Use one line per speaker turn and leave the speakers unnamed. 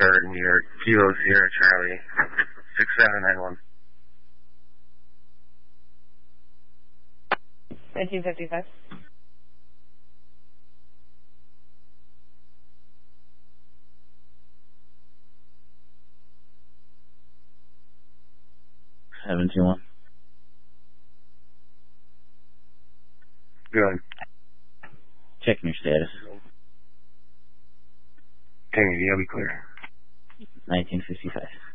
3rd, New York, Kilo Sierra Charlie, 6791.
1955.
$721.
Good.
Checking your status.
Tango, you'll be clear.
1955.